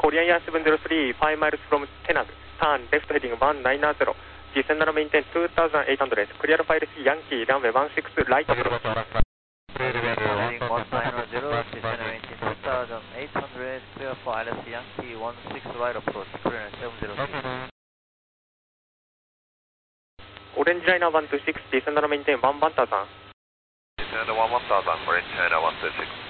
Korean Air 703, 5 miles from Tenab, turn left heading 190, descend and maintain 2800, clear file C Yankee, runway 16 right approach. Heading 190, descend and maintain 2800, clear for LS Yankee 16 right approach, Korean 706. Orange Liner 126, descend and maintain 1000. Descend 1000, Orange Liner 126.